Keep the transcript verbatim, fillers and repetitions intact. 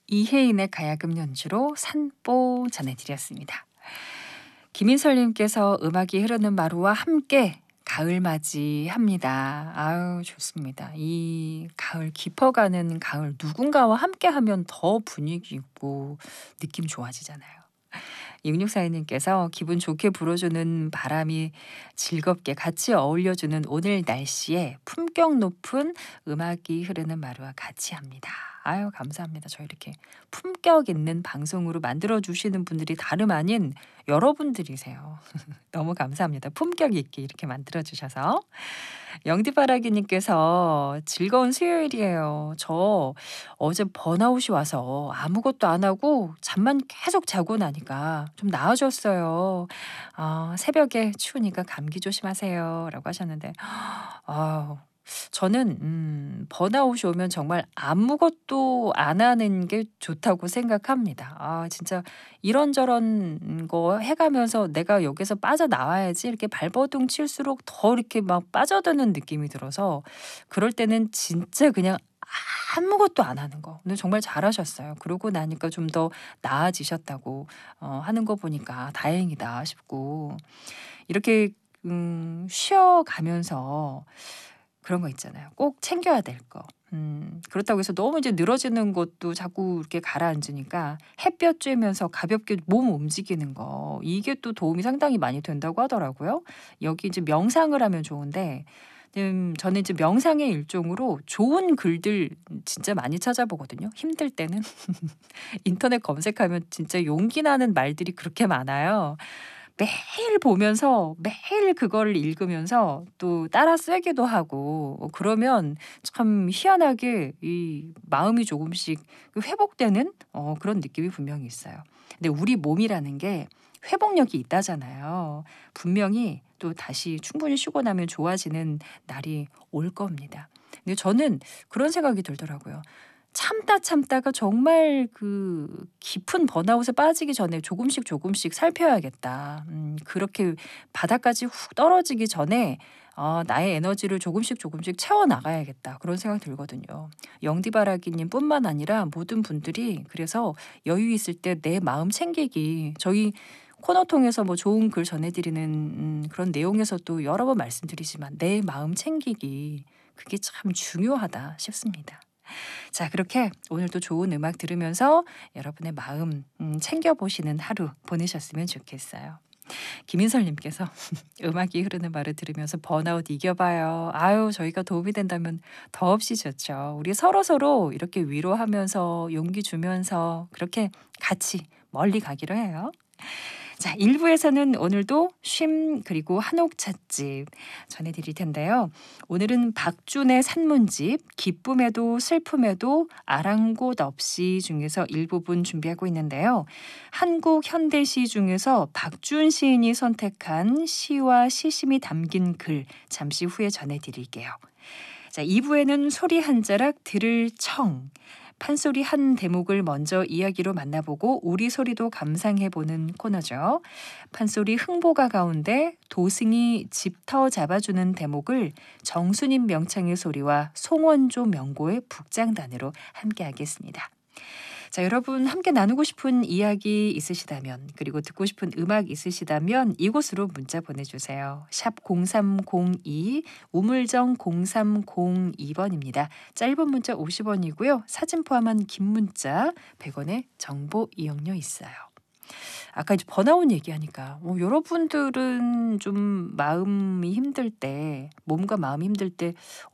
이혜인의 가야금 연주로 산보 전해드렸습니다. 김인설님께서 음악이 흐르는 마루와 함께 가을 맞이합니다. 아유 좋습니다. 이 가을 깊어가는 가을 누군가와 함께하면 더 분위기 있고 느낌 좋아지잖아요. 육육사이님께서 기분 좋게 불어주는 바람이 즐겁게 같이 어울려주는 오늘 날씨에 품격 높은 음악이 흐르는 마루와 같이 합니다. 아유 감사합니다. 저 이렇게 품격 있는 방송으로 만들어주시는 분들이 다름 아닌 여러분들이세요. 너무 감사합니다. 품격 있게 이렇게 만들어주셔서. 영디바라기님께서 즐거운 수요일이에요. 저 어제 번아웃이 와서 아무것도 안 하고 잠만 계속 자고 나니까 좀 나아졌어요. 아, 새벽에 추우니까 감기 조심하세요. 라고 하셨는데, 아, 저는 음, 번아웃이 오면 정말 아무것도 안 하는 게 좋다고 생각합니다. 아, 진짜 이런저런 거 해가면서 내가 여기서 빠져나와야지 이렇게 발버둥 칠수록 더 이렇게 막 빠져드는 느낌이 들어서 그럴 때는 진짜 그냥 아무것도 안 하는 거. 근데 정말 잘하셨어요. 그러고 나니까 좀 더 나아지셨다고 어, 하는 거 보니까 다행이다 싶고 이렇게 음, 쉬어가면서 그런 거 있잖아요. 꼭 챙겨야 될 거. 음, 그렇다고 해서 너무 이제 늘어지는 것도 자꾸 이렇게 가라앉으니까 햇볕 쬐면서 가볍게 몸 움직이는 거. 이게 또 도움이 상당히 많이 된다고 하더라고요. 여기 이제 명상을 하면 좋은데 음, 저는 이제 명상의 일종으로 좋은 글들 진짜 많이 찾아보거든요. 힘들 때는 인터넷 검색하면 진짜 용기 나는 말들이 그렇게 많아요. 매일 보면서 매일 그거를 읽으면서 또 따라 쓰기도 하고 어 그러면 참 희한하게 이 마음이 조금씩 그 회복되는 어 그런 느낌이 분명히 있어요. 근데 우리 몸이라는 게 회복력이 있다잖아요. 분명히 또 다시 충분히 쉬고 나면 좋아지는 날이 올 겁니다. 근데 저는 그런 생각이 들더라고요. 참다 참다가 정말 그 깊은 번아웃에 빠지기 전에 조금씩 조금씩 살펴야겠다. 음, 그렇게 바닥까지 훅 떨어지기 전에 어, 나의 에너지를 조금씩 조금씩 채워 나가야겠다. 그런 생각 들거든요. 영디바라기님 뿐만 아니라 모든 분들이 그래서 여유 있을 때 내 마음 챙기기 저희 코너 통해서 뭐 좋은 글 전해드리는 음, 그런 내용에서도 여러 번 말씀드리지만 내 마음 챙기기 그게 참 중요하다 싶습니다. 자, 그렇게 오늘도 좋은 음악 들으면서 여러분의 마음 음, 챙겨보시는 하루 보내셨으면 좋겠어요. 김인설님께서 음악이 흐르는 말을 들으면서 번아웃 이겨봐요. 아유, 저희가 도움이 된다면 더없이 좋죠. 우리 서로서로 이렇게 위로하면서 용기 주면서 그렇게 같이 멀리 가기로 해요. 자, 일 부에서는 오늘도 쉼 그리고 한옥 찻집 전해드릴 텐데요. 오늘은 박준의 산문집 기쁨에도 슬픔에도 아랑곳 없이 중에서 일부분 준비하고 있는데요. 한국 현대시 중에서 박준 시인이 선택한 시와 시심이 담긴 글 잠시 후에 전해드릴게요. 자, 이 부에는 소리 한 자락 들을 청 판소리 한 대목을 먼저 이야기로 만나보고 우리 소리도 감상해보는 코너죠. 판소리 흥보가 가운데 도승이 집터 잡아주는 대목을 정순인 명창의 소리와 송원조 명고의 북장단으로 함께하겠습니다. 자, 여러분 함께 나누고 싶은 이야기 있으시다면 그리고 듣고 싶은 음악 있으시다면 이곳으로 문자 보내주세요. 샵 공삼공이 우물정 공삼공이 번입니다. 짧은 문자 오십 원이고요. 사진 포함한 긴 문자 백 원의 정보 이용료 있어요. 아까 이제 번아웃 얘기하니까 어, 여러분들은 좀 마음이 힘들 때 몸과 마음이 힘들 때